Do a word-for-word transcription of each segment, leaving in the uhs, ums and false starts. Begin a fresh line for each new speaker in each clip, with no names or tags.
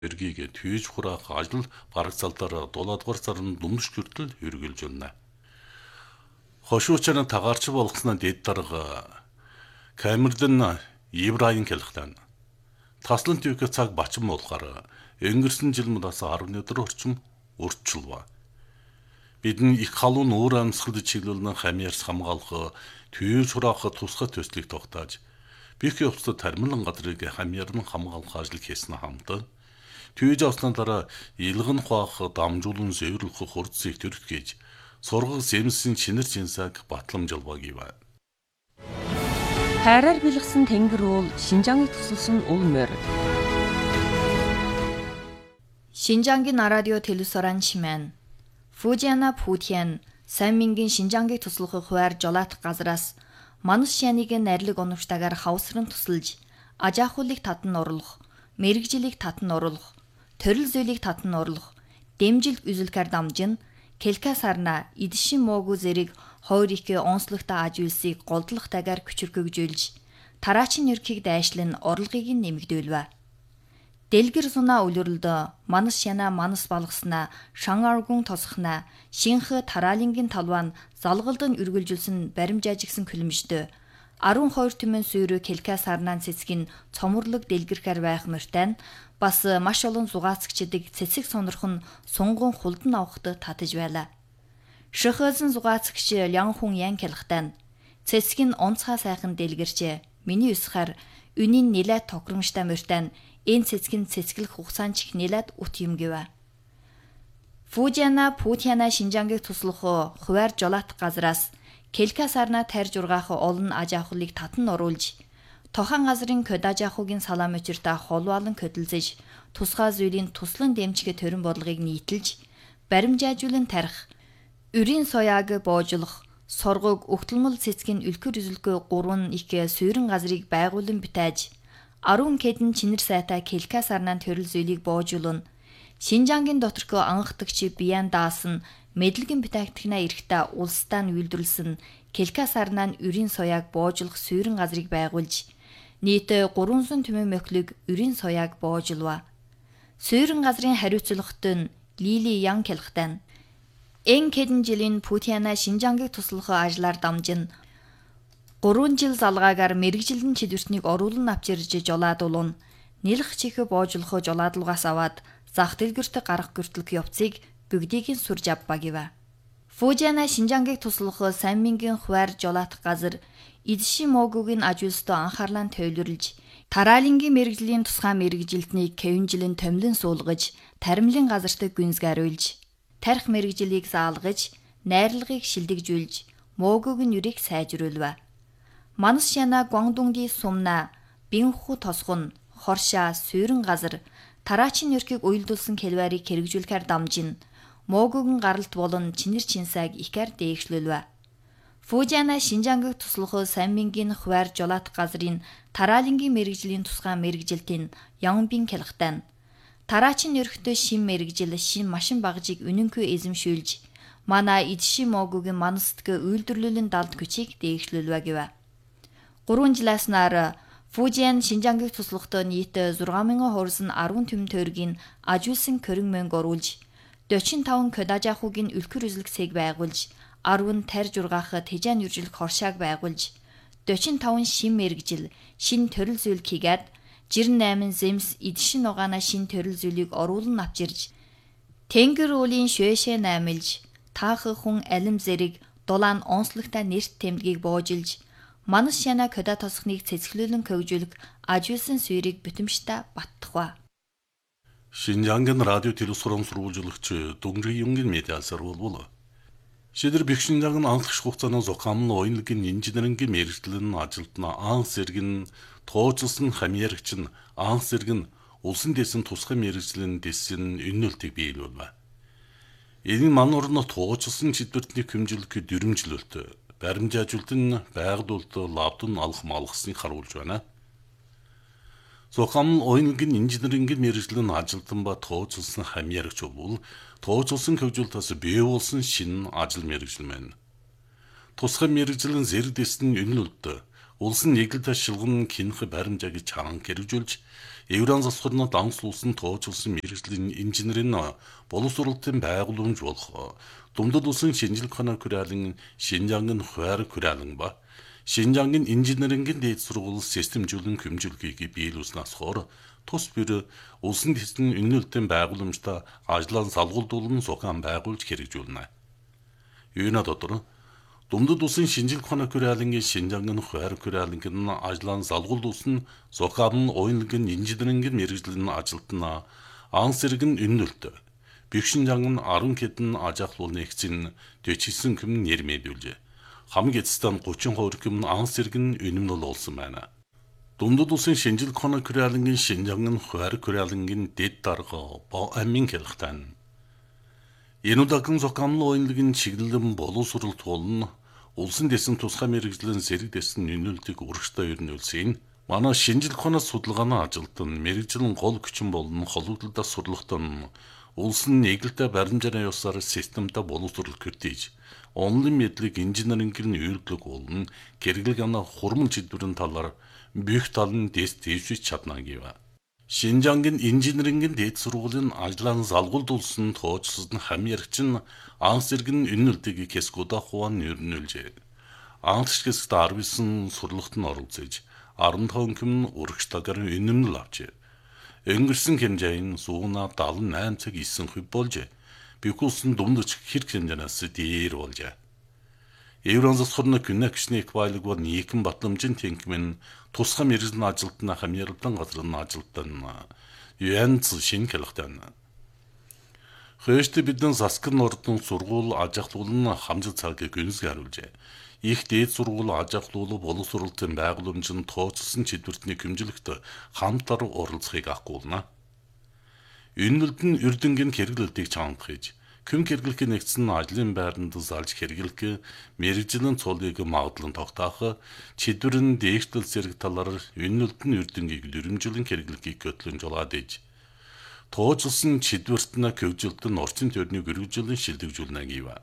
эргийг түйж хураах ажил барагцаалдаар дулаадугаар сарын дүмш хүртэл хэрэгжилж байна. Хошуучны тагаарч болгосноо дэд дарга Камердэн Ибраин хэлхтэн. Таслан төвх цаг бачим болохоор өнгөрсөн жил мудаас арван өдөр орчим урьдчилва. Бидний их халуун уур амьсгалд чиглүүлэн хамьяарс хамгаалах түйж хураах тусгай төслийг тогтоож бих явцад тармилан газрыг хамьяарн хамгаалах ажил хийсэн хамт түйж авсны дараа илгэн хуваах дамжуулан зөвөрлөх хурцыг төрөлхийж сургах сэмсэн чинэр чинсаг батламжуулбаг ив.
Хайраар бэлгсэн тэнгэр уул Шинжааныг тусалсан ул морь.
Шинжаангийн радио телевизоран шимэн Фужиана Путиан Саммингийн Шинжаангийг туслахыг хуваар жолоодох газраас манус шяныг найрлаг оновчтойгоор хавсран тусалж, ажаахуулыг татан оруулах, мэрэгжилийг татан оруулах, төрөл зүйлийг татан оруулах, дэмжилт үзүүлэхээр дамжин, Келкасарна эдшин муугүй зэрэг хоёр их онцлогтой аж үйлсийг голдлохтойгоор küçülгөжүүлж, тараачийн ерхийг дайшлан орлогыг нэмэгдүүлвэ. Дэлгэр сунаа үлрэлдэ манас шянаа манас балгаснаа шан аргун тосхнаа шинх тараалингийн талваа залгалдан үргэлжүүлсэн баримжаажигсан күлэмжтэй арван хоёр түмэн сүйрөө Келкасарнаан цэцгийн цоморлог дэлгэрхээр байх мөртэн бас маш олон зугаацагчдыг цэцэг сонирхон сунгон хулдан авахд татаж байлаа. Шөхөөсөн зугаацагч Лянхун Ян хэлхтэн цэцгийн онцгой сайхан дэлгэрчээ миний усхаар үнийн нэлээд токромжтой мөртэн энэ цэцгийн цэцгэлэх хугацаанд чих нэлээд ут юм гэвэ. Фужиана Путиана Шинжаангийг туслах хуваар жолоодох газраас Келкасарна тарж ургаах олон аж ахуйлыг татан оруулж, тохан газрын кодажахугийн салаамчирта холвалан көдөлзөж, тусгай зүйлийн туслан дэмжих төрөн бодлогыг нийтэлж, баримжаажуулан тарих, үрийн соёаг боожлох, соргог өгтөлмөл цэцгийн үлгэр үзэлгүй гурван их суурин газрыг байгуулан битааж, арван кэдэн чинэр сайтай Келкасарнаан төрөл зүйлийг боожулна. Шинжаангийн доторх анхдагч Биян даасан мэдлэгэн битаагтгнаа эрэхтээ улсдаа нь үйлдвэрлсэн Келкасарнаан үрийн соёаг боожлох суурин газрыг байгуулж, нийт гуравсан түмэн мөклөг үрийн соёаг боожулва. Суурин газрын хариуцлагт нь Лили Ян хэлхтэн. Эн кэдэн жилийн Путиана Шинжаангийг туслах ажлаар дамжин гурван жил залгаагаар мэрэгжилэн чидвэртнийг оруулан авчирж жолоодуулна. Нэлх чих боожлох жолоодолгоос аваад зах дэлгэрт гарах гэртэлх явцыг бүгдийг нь сурж авбаа гэвэ. Фужиана Шинжаангийг туслах Саммингийн хуваар жолоодох газар эдшин моогүйгийн аж үйлстэй анхаарлаа төвлөрлж, тараалингийн мэрэгжлийн тусгай мэрэгжилтнийг кевинжилэн томлон суулгаж, таримлын газарт гүнзгийруулж, тарих мэрэгжилийг заалгаж, найрлагыг шилдэгжүүлж, моогүйг нь юрийг сайжруулва. Манус шяна Гуандунгийн сумна, Бинху тосгон, хоршаа, суурин газар, тараачийн ерхийг уйлдуулсан келварийг хэрэгжүүлэхээр дамжин, моогүйн гаралт болон чинэр чинсаг ихэр дээгшлүүлвэ. Фужиана Шинжаангийг туслах Саммингийн хуваар жолоодох газрын тараалингийн мэрэгжлийн тусгай мэрэгжилтийн Янбин хэлхтэн. Тараачийн ерхтөө шин мэрэгжил шин машин багжийг үнэнгүй эзэмшүүлж, манай эдшин моогүйн манастг үйлдвэрлэлийн далд хүчийг дээгшлүүлвэ гэвэ. Гурван жилээс нар Фужиан Шинжаангийг туслахт нийт зургаан мянган хуурсан арван түмэн тойргийн ажуулсан көрөн мөнгө оруулж, дөрвөн таван кодажахугийн үлгэр үзлэг цэг байгуулж, арван тарж ургаах тэжээн үржилх хоршааг байгуулж, дөрвөн таван шин мэрэгжил, шин төрөл зүйл хийгээд, жирэн найман зэмс эдшин угаана шин төрөл зүйлийг оруулан авчирж, тэнгэр уулийн шөөшөө наймилж, таах хүн алим зэрэг дулаан онцлогтой нэрт тэмдгийг боожилж, манус шяна кода тосхныг цэцгэлүүлэн хөгжүүлэх ажуулсан суурийг бүтэмжтэй баттахва.
Шинжаангийн радио телевизорын сурвалжлагч Дүнгийн Юнгийн медиасар болбол. Шидэр бихшинжаан анхлах хугацааны зохиомл оюунлагын инженерингийн мэргэжлийн ажилтна анх зэрэг тооцолсон хамьяарагч нь анх зэрэг нь улсын дэсэн тусгай мэргэжлийн дэсэн үнэлтийг биелүүлвэ. Энэ мануурн тооцолсон чидвэртний хэмжүүлэх дөрвөмжлөлт баримжаажуулт нь байгуулалт лабдын алах малгасныг харуулж байна. Зохиомл оюунлагын инженерингийн мэргэжлийн ажилтан ба тооцолсон хамьяарагч бол тооцолсон хөгжүүлэлтээс бий болсон шинэ ажил мэргэжил мэн. Тусгай мэргэжлийн зэрэг дэсний үнэлэлт улсын нэг л ташилган кинх баримжааг чанга хэрэгжүүлж Евран засварны дансуулсан тоочулсан мэрэгжлийн инженерийн боловсролтын байгууламж болох Думдад улсын шинжилгээ ухааны хүрээлэн Шинжангийн хуваар хүрээлэн ба Шинжангийн инженерингийн дээд сургууль системжүүлэн хэмжүүлгийг биелүүлснээс хойш тус бэр улсын төслийн үнэлтийн байгууламжтай ажлаа салгуулдуулан зохион байгуулж хэрэгжүүлнэ. Юуна дотор Думдад улсын шинжилгээ ухааны хүрээлэнгийн Шинжангийн хуваар хүрээлэнгийн ажлаа салгуулдуулсан зохион уянлагын инженерингийн мэрэгжлийн ажилтнаа анс эргэн үнэлт Бэгшинжангийн арван хэдэн ажаахлуул нэгцэн дэвчсэн хүм нэрмэдүүлжээ. Хамгийн эцэстэн гучин хувь хүм анс эргэн үнэмнэл болсон байна. Думдад улсын шинжилгээ ухааны хүрээлэнгийн Шинжангийн хуваар хүрээлэнгийн дэд дарга бо амин хэлхтэн. Энүүдагэн зохион уянлагын чиглэлэн боловсролт болон улсын дэсэн тусгай мэрэгжлийн зэрэг дэсэн үнэлтийг урагштай өрнүүлсэн. Манай шинжилгээ ухаанаас судалгааны ажилтан мэрэгжлийн гол хүчин болон холбогдлолтой сурлагтан улсын нэгэлтэй баримжааны ёсоор системтэй боловсрол кертиж онлын мэдлэг инженерингийн үйлдэлг болон гэргэлэг ана хурмын чиглэлийн талаар бүх талын дэс дэвшиж чадна гэв. Шинжангийн инженерингийн дээд сургуулийн ажлаа залгуулдуулсан тооцсон хамьярчин анс эргэн үнэлтийг Кескуда хуван нэрнүүлжээ. Анс хэсэгт арван девять сурлагт нь оролцож арван таван хүм урагштайгаар үнэмнэл авчээ. Өнгөрсөн хэмжээний сууна дагалан найман цаг исэн хувь болж бикулсын думдч хэрэг хэмжээнээс дээр болжээ. Евран засварны Кюнекшний эквайлог бол нийгэм батламжийн тэнхмэн тусгай мэрэгжлийн ажилтнаа хамьярлан газрын ажилтан Юанц шин хэлхтэн. Хөөштэй бидэн Саскын ордон сургууль ажиглуулн хамжил цагийг гүнзгий харуулжээ. Их дээд сургууль ажиглуулах боловсролтын байгууламжийн тооцсон чиглэлтний хэмжлэгт хамтар оролцохыг агуулна. Үнэлт нь Эрдэнгийн хэрэглэлтийг чамд хийж, күн хэрэглэхийн нэгдсэн ажлын байранд залж хэрэглэх мэрэгжлийн цолыг магадлан тогтоох, чиглэл нь дээшлэл зэрэг талаар үнэлт нь Эрдэнгийг дөрвөлжүүлэн хэрэглэхийг хөтлөн жолоод иж. Тооцсон чиглэлт нь хөгжилтөн орчин тойрныг өргөжүүлэн шилжүүлнэ гэв.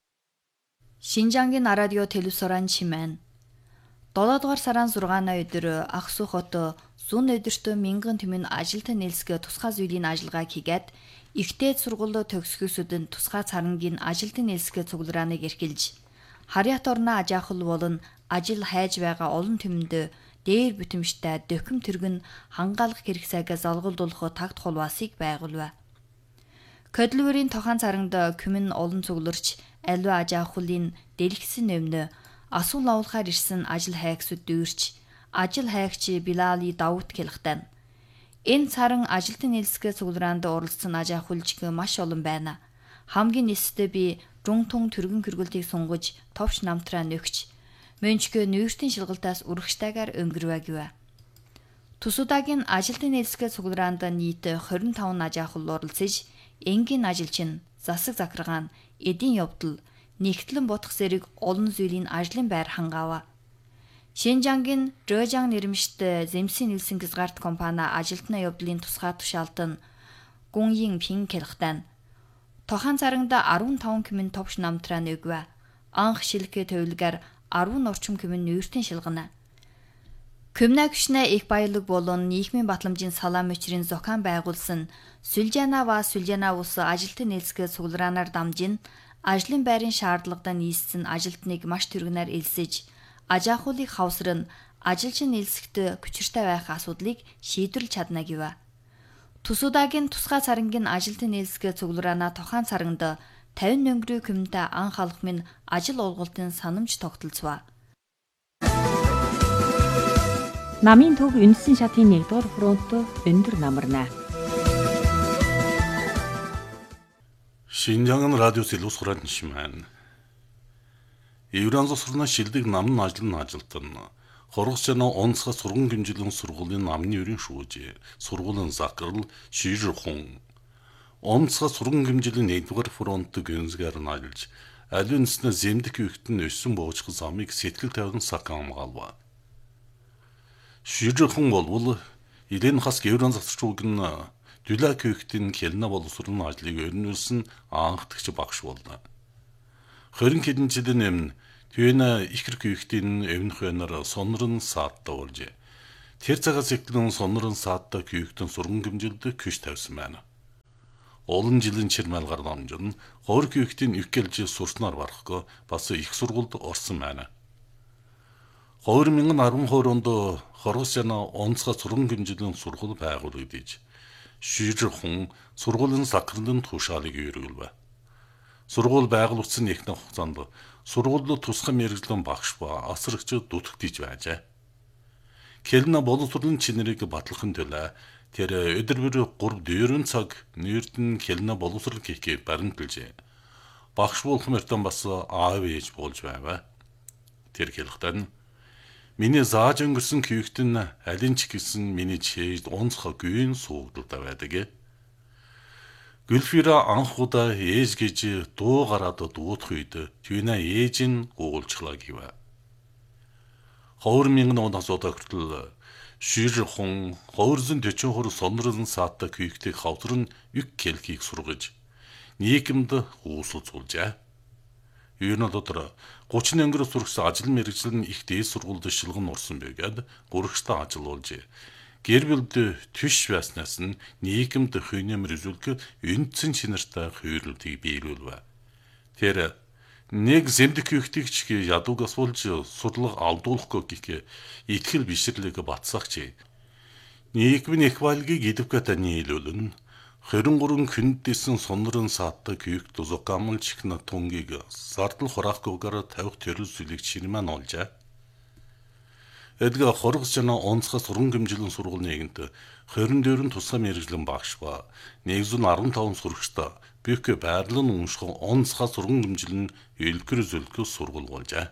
Шинжангийн радио телевизоран чимэн. долоодугаар сарын зургааны өдөр Аксу хот зүүн өдөртөө мянган түмэн ажилтан нэлсгэ тусгай зүйлийн ажиллагааг хийгээд ихтэй сургууль төгсгөөсөдөнд тусгай царангийн ажилтан нэлсгэ цугларааныг эрхэлж харьяат орны ажаахал болон ажил хайж байгаа олон түмэнд дээр бүтэмжтэй дөхөм тэргэн хангаалах хэрэг сайгаа залгуулдуулах тагт холбоосыг байгуулв. Көдлөвөрийн тохон царанд күмэн олон цугларч аливаа ажаахлын дэлгэсэн өмнө асуул авуулахаар ирсэн ажил хайгсууд дүүрч ажил хайгч Билали Давут хэлхтэн. Энэ царан ажилтны нэлсгээ цуглараанд оролцсон ажаахулжиг маш олон байна. Хамгийн нэстэ би рунтун түргэн хөргөлтийг сунгаж товч намтраа нөхч мөнчгөө нүүртийн шилгалтаас урагштайгаар өнгөрвэ гэв. Тусуудагийн ажилтны нэлсгээ цуглараанд нийт двадцать пять ажаахул оролцож энгийн ажилчин засаг захиргаан эдийн явдал нэгтлэн бодох зэрэг олон зүйлийн ажлын байр хангаав. Шинжангийн Рожан нэрмжтэй Земсийн Нилсэн Гизгарт компани ажилтны явдлын тусгай тушаалтан Гунйин Пин хэлхтэн. Тохон царанд арван таван кэмэн товч намтраа нөгв. Анх шилгээ төвлөгөр арван орчим кэмэн нүүртийн шилгана. Комнагшна их баялаг болон нийгмийн батламжийн салаам өчрийн зохион байгуулсан Сүлжана ва Сүлжана ус ажилтны нэлсгээ цуглараанаар дамжин ажлын байрын шаардлагатай нийцсэн ажилтныг маш түргэнээр элсэж ажаахуулыг хавсран ажилчин нэлсэгт хүчиртэй байх асуудлыг шийдвэрлэж чадна гэв. Тусуудагийн тусгай царангийн ажилтны нэлсгээ цуглараана тохон царанд пятьдесят мөнгөрийн коммунтай анх алах минь ажил олголтын санамж тогтолцов.
Намын төв үндсэн шатын нэгдүгээр фронт өндөр намарна.
Шинжангийн радио телевизорын шимэн. Евран засварны шилдэг намын ажлын ажилтан хоргосчны онцгой сургууль хэмжээлийн сургуулийн намны өрийн шүүж сургуулийн захирал Шижихун онцгой сургууль хэмжээлийн нэгдүгээр фронт гүнзгээр нь ажиллаж аливаа нэснэ зэмдэх үхтэн өссөн боочхон замыг сэтгэл тавин сакам галва. Шижихун болвол Илэн хас Евран засварчууг нь Дүлак үхтэн хэлнэ боловсролын ажлыг өрнүүлсэн анхдагч багш болно. Хорин хэдэн жилийн өмнө Төвнө ихрэг үхтэн өвнөх өнөр сонрон саатта болж Тэр цагаас эхлэн сонорын саатта күйіктэн сурган гимжилдэ күш тавьсан байна. Олон жилийн чирмэлгар намжин хоор күйіктийн икгэлж сурснаар барахгүй бас их сургуульд орсон байна. хоёр мянган арван онд Хорвосяна онцгой сурган гимжилийн сургууль байгуулагдаж шийрхэн сургуулийн сакралын тушаалыг өргөлв. Сургууль байгуулагдсан ихэнх хугацаанд сургуулиуд тусгай мэргэжлийн багш ба асрагчид дутагдж байжээ. Келна боловсролын чинэрийг батлахын төлөө тэр өдөр бүр гурав дөрвөн цаг нэрдэн Келна боловсрол хийхээ баримталжээ. Багш болох мөртөн бас аав ээж болж байв. Тэр хэлэхдээ миний зааж өнгөрсөн күйіктэн алин ч гэсэн миний чийд онцгой гүйн суугдалтай байдаг. Гүлфира анх удаа ээж гэж дуу гараад дуудах үед түүнээ ээж нь гуйлчлаа гэв. хоёр мянган оноос одоогтол шийрхэн хоёрдугаар төчөн сонролын саатта күйіктийг хавдрын ük келхийг сургаж нийгэмд үүсэлцүүлжээ. Юуны дотор гучин өнгөрөөр сургасан ажил мэргэжил нь их дээд сургуульд шилгэн орсон байгаад гурвчтай ажиллуулжээ. Гэр бүлд түш байснаас нь нийгэмд хийнэмэр үзүүлэх үндсэн чинартай хувирлтыг биелүүлв. Тэр нэг зэмдэг күйіктийг ч ядуугаас болж судлага алдуулахгүй гэх итгэл бишрлийг батсагч. Нийгмийн их байлгийг идэвхтэй таны илүүлэн хорин гурван хүндсэн сонорын саатта күйікт зукамлж ихна тунгийг сардал хураахгүйгээр тавих төрөл сүлийг чирмэн олжээ. Эдгээр Хорвосяна онцгой сурган гимжилийн сургуулийн нэгэнт хорин дөрвөн тусгай мэргэжлийн багш ба нэг зуун арван таван сурагчтай büyük байрлал унших онцгой сурган гимжилийн элкэр зөлгөө сургууль болжээ.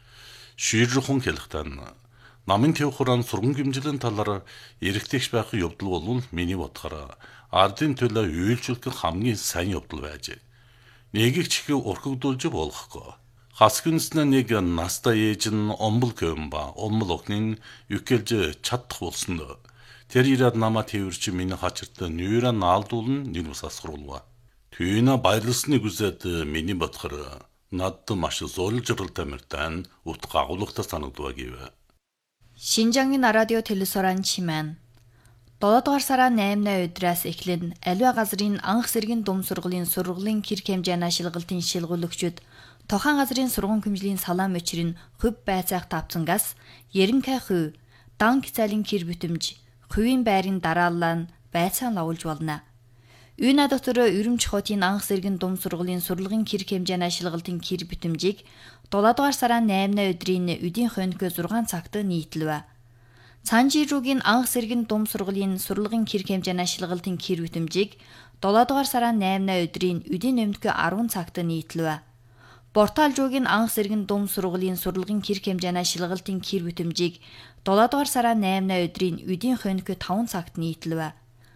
Шийрхэн хэлэхдээ намын төв хураан сурган гимжилийн талаар эрэгтэйч байх явдал бол миний бодохоор ардын төлөө үйлчлэх хамгийн сайн явдал байж. Нэгийг ч их урхагдуулж болохгүй. Хаскүнснэ нэг настай ээж нь омбол көмба омбол охнын ükkelж чадах болсон. Тэр ирээд намаа тэрч миний хачирт нүүрэ наалдуулн нэг ус асгруулва. Түүнэ баярлсныг үзээд миний бодохоор над маш зөөлжрэлтэй мөртэн ут гагуулгатай санагдва гэв.
Шинжангийн радио телесоран чимэн долоодугаар сарын наймны өдрөөс эхлэн аливаа газрын анх сэргийн дум сургуулийн сургуулийн кир хэмжээний шилгалтын шилгүүлэгчид тохан газрын сургууль хэмжээний салаам өчрийн хөв байцаах тавцангаас ерөнхий хувь дан гицалын кир бүтэмж хувийн байрын дараалал нь байцаан лавуулж болно. Үйна дотор Өрөмч хотын анх сэргийн дум сургуулийн сурлагын кир хэмжээний шилгалтын кир бүтэмжийг долоодугаар сарын наймны өдрийн үдийн хонько зургаан цагт нийтлэв. Цанжиругийн анх сэргийн дум сургуулийн сурлагын кир хэмжээний шилгалтын кир бүтэмжийг долоодугаар сарын наймны өдрийн үдийн нэмтгөө арван цагт нийтлэв. Борталжуугийн анх сэргийн дум сургуулийн сурлагын кир хэмжээний шилгалтын кир бүтэмжийг долоодугаар сарын наймны өдрийн үдийн хонько таван цагт нийтлэв.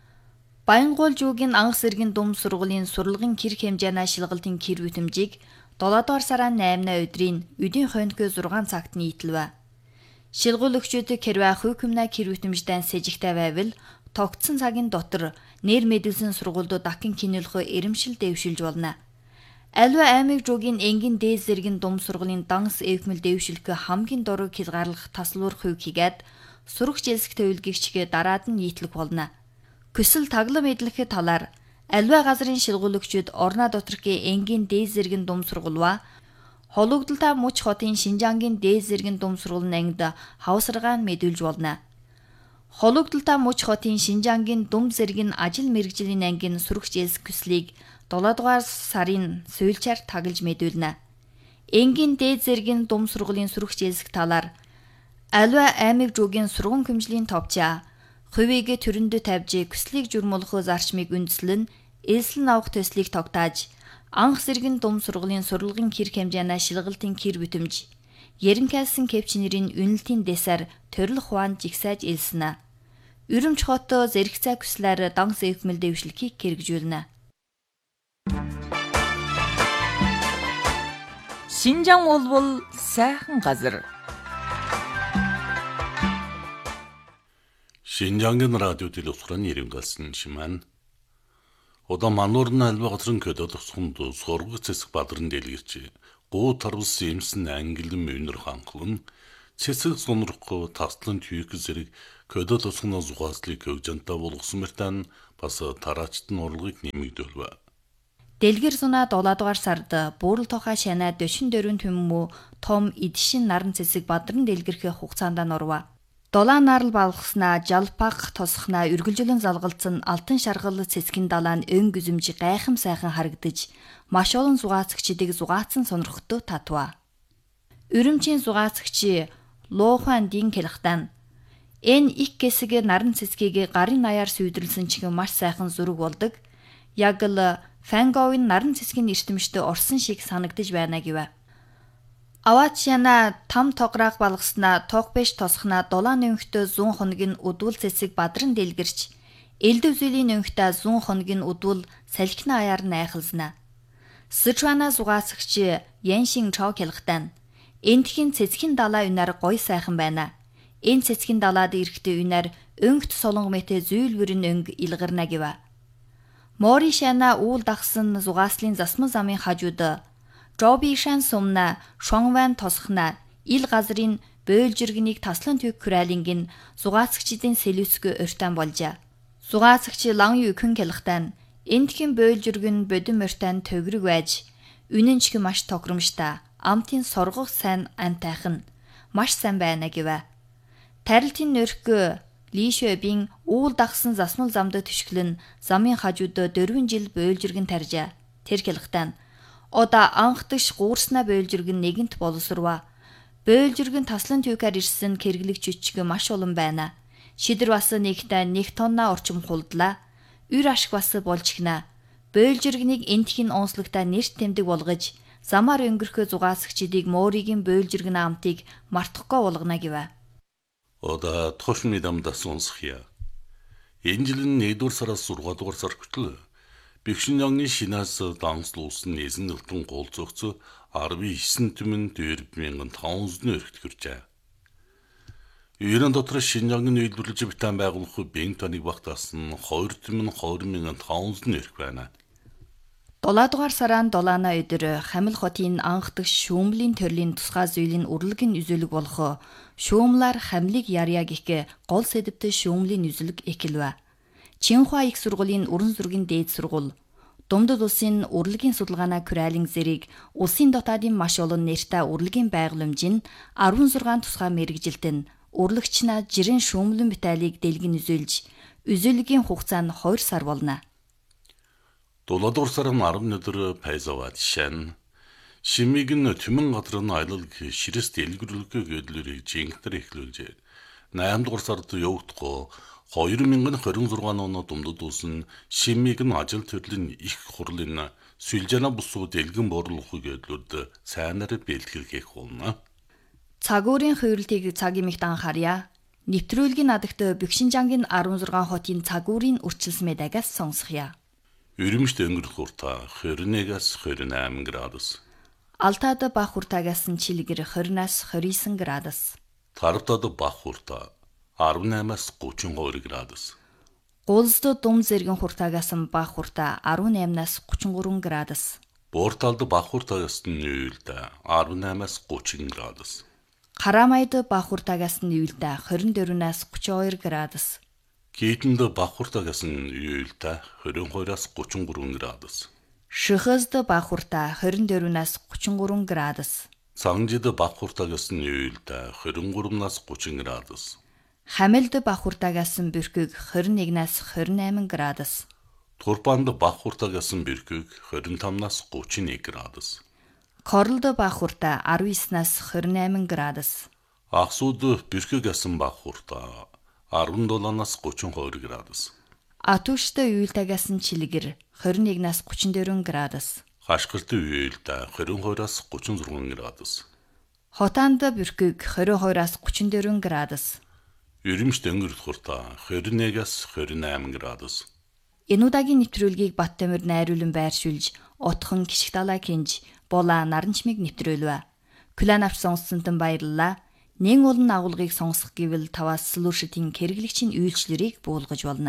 Баянгуулжуугийн анх сэргийн дум сургуулийн сурлагын кир хэмжээний шилгалтын кир бүтэмжийг долоодугаар сарын наймны өдрийн үдийн хонько зургаан цагт нийтлэв. Шилгүүлэгчид хэрвээ хувь хүмнээ кир бүтэмждэн сэжигтэй байвал тогтсон цагийн дотор нэр мэдүүлсэн сургуулиуд дахин кинөлөхөө эрэмшил дэвшилж болно. Аливаа аймаг жуугийн энгийн дээд зэргийн дум сургуулийн данс эвхмэл дэвшилхэ хамгийн дурыг хязгаарлах таслуур хувь хийгээд сурагч элсэгтэй үлгэгчгээ дараад нь нийтлэх болно. Көсөл таглам эдлэхэд талаар аливаа газрын шилгүүлэгчид орноо доторхын энгийн дээд зэргийн дум сургууль Хологдолтой муч хотын Шинжангийн дээд зэргийн дум сургуулийн ангид хавсаргаан мэдүүлж болно. Хологдолтой муч хотын Шинжангийн дум зэргийн ажил мэргэжлийн ангийн сурагч элс көслийг долоодугаар сарын суйлчаар таглаж мэдүүлнэ. Энгийн дээд зэргийн дум сургуулийн сурагч элсэх талаар аливаа аймаг жуугийн сургууль хэмжээний товчаа хувийг төрөндө тавьж көслийг журмуулах зарчмыг үндэслэн элслэн авах төслийг тогтоож анх сэргийн дум сургуулийн сурлагын кир хэмжээний шилгалтын кир бүтэмж ерөнхийлсэн кепчнэрийн үнэлтийн дэсаар төрөл хуан жигсааж элснэ. Өрөмч хот зэрэгцээ көслээр данс эвхмэл дэвшилхийг хэрэгжүүлнэ.
Шинжаан бол сайхан газар.
Шинжангийн радио телесуран ирэмгэлсэн шимэн Ода мануурна альва газрын көдөдөх сунд сургах цэсг бадрын дэлгэрч гуу тарвс юмсан ангилэн мөнөр ханхлан цэцэг сонрхгүй таслан түйк зэрэг көдө тосгоно зугааслыг көвжанта болгосон мөртэн бас тараачт нь урлагийг нэмэгдүүлвэ.
Дэлгэр зунаа долоодугаар сард буурал тухай шанаа дөшин дөрвөн түммүү том идшин наран цэцэг бадран дэлгэрхэ хугацаанд нурва. Дулаан нарал балгаснаа жалпах тосхнаа үргэлжлэн залгалцсан алтан шаргал цэцгийн далаа нь өн гүзэмж гайхам сайхан харагдаж маш олон зугаацагчдыг зугаацсан сонирхтой татва. Үрэмчийн зугаацагч Лохуан Дин Келхтан энэ их гэсэг наран цэцгийг гарын наяар сүйдэрлсэн чихэн маш сайхан зүрэг болдог. Яг л Фанговын наран цэцгийн эртэмжтэй орсон шиг санагдаж байна гэв. Аваачяна там тограах балгаснаа тогбэш тосхнаа дулаан өнхтөө зүүн хоногийн удвал цэцэг бадран дэлгэрч элдв зүйлийн өнхтөө зүүн хоногийн удвал салхины аяар найхалзнаа. Сычуана зугаасагч Яншин Чоо Келхтан эндхийн цэцгийн далаа үнаар гой сайхан байна. Энэ цэцгийн далаад ирэхдээ үнаар өнгөт солонго мэтэ зөөлвөрийн өнг илгарна гэв. Мори шана уул дагсан зугааслын засмал замын хажууд Жоби шан сумна шонгван тосхна ил газрын бойлжиргэнийг таслан түйк хүрээлингийн зугаацагчдын сэлүсгөө өртөн болжаа. Зугаацагч Лан Юкэн Келхтан эндхийн бойлжиргэн бодин мөртэн төгрөг байж үнэнчг маш тохиромжтой амтын соргох сайн антайхан маш сайн байна гэв. Тарилтын нөрхгөө Лишөбийн уул дагсан засмал замд төшгөлн замын хажууд дөрвөн жил бойлжиргэн таржаа. Тэр Келхтан ода анхдагш гуурснаа бойлжиргэн нэгэнт боловсрва. Бойлжиргэн таслан түйкээр ирсэн кэрглэг чүчг маш олон байна. Шидэр бас нэгтээ нэг тонна орчим хулдлаа. Үр ашиг бас болжгнаа. Бойлжиргэнийг энтхийн онцлогтой нэрт тэмдэг болгож замаар өнгөрөхөө зугаасагчдыг Моригийн бойлжиргэн амтыг мартахгүй болгоно гэв.
Ода тошны дамда сонсхия. Энэ жилийн нэгдүгээр сараас сургаалгаар сар хүртэл Бэкшинягны шинаас данслуулсан эзэн нэлтэн гол зөгцө арван девять түмэн дөрвөн таван зуун өргөт хүрчээ. Иран дотор Шинжагийн үйлдвэрлэж битэн байгуулах Бентоныг багтаасан хоёр түмэн хоёр мянган таван зуун өрг байна.
Долоодугаар сараан долоона өдөр Хамил хотын анхдагш шүүмлийн төрлийн тусгай зүйлийн урлагийн үзүүлэг болох шүүмлаар хамлыг ярья гэх гол сэдвтэй шүүмлийн үзүүлэг эхэлв. Чинхуа их сургуулийн уран зургийн дээд сургууль Думдад улсын урлагийн судалгааны Курайлын зэрэг улсын дотаадын маш олон нэртэй урлагийн байгууламжийн арван зургаан тусгай мэргэжилтэн урлагчнаа жирийн шүүмлэн битайлыг дэлгэн үзүүлж үзүүлгийн хугацаа нь хоёр сар болно.
Долоодугаар сарын арван өдөр Пайзавад шан Шимиг нь түмэн гадрын аялал ширэс дэлгэрүүлгээ гэдлэрийг жинхэнээр эхлүүлжээ. наймдугаар сард явагдахгүй хоёр мянган двадцать шесть оны Думдад улсын Шимиг нь ажил төрлийн их хурлын Сүлжана бусуу дэлгэн борлуулах гэдлүүд сайнаар бэлтгэх болно.
Цагуурын хувирлтыг цагийн мэгт анхаарья. Нэвтрүүлгийн надагт Бэкшинжангийн арван зургаан хотын цагуурын үрчилсмэ дагаас сонсхия.
Өрөмжт өнгөрөх хуртаа двадцать нэгээс двадцать восемь градус.
Алтад бах хуртаагаас нь чилгэр двадцать-аас двадцать девять градус.
Таравтад бах хуртаа арван восемь-аас тридцать two градус.
Гулсд дум зэргийн хуртаагаас нь бах хуртаа арван восемь-аас тридцать three градус.
Буурталд бах хуртаагаас нь нүүлдэ арван восемь-аас тридцать градус.
Харамайд бах хуртаагаас нь нүүлдэ двадцать four-аас тридцать two градус.
Китэнд бах хуртаагаас нь нүүлдэ двадцать two-аас тридцать three градус.
Шихэзд бах хуртаа двадцать four-аас тридцать three градус.
Сангжид бах хуртаагаас нь нүүлдэ двадцать three-аас тридцать градус.
Хамилд бах хуртаагаас нь бөркөг двадцать one-аас двадцать eight градус.
Турпанд бах хуртаагаас нь бөркөг двадцать five-аас тридцать one градус.
Корлд бах хуртаа десnine-аас двадцать eight градус.
Ахсууд бөркөг асан бах хуртаа sevenseven-аас тридцать two градус.
Атушт уйлтагаас нь чилгэр двадцать one-аас тридцать four градус.
Хашгирт уйлтаа двадцать two-аас тридцать six градус.
Хотаанд бөркөг двадцать two-аас тридцать four градус.
Өрөмжт өнгөрөх хуртаа двадцать one-аас двадцать eight градус.
Энэ удаагийн нэвтрүүлгийг Баттамир найруулан байршуулж, утхан Кишиг далай кинж, Була Наранчмыг нэвтрүүлвэ. Күлэн авч сонссонтон баярлалаа. Нэн олон агуулгыг сонсох гэвэл таваас Слушатын хэрэглэгчийн үйлчлэрийг буулгаж болно.